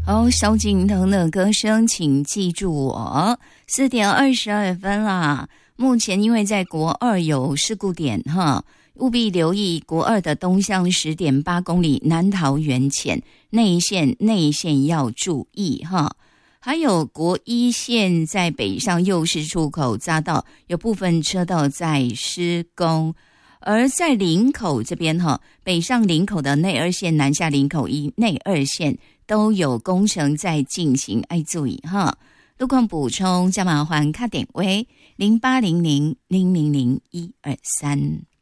好，萧敬腾的歌声，请记住我。4点22分啦。目前因为在国二有事故点哈，务必留意国二的东向 10.8 公里南桃园前内线要注意哈。还有国一线在北上右市出口匝道有部分车道在施工，而在林口这边哈，北上林口的内二线、南下林口一内二线都有工程在进行，爱注意哈。路况补充，加麻烦卡点位0800000123。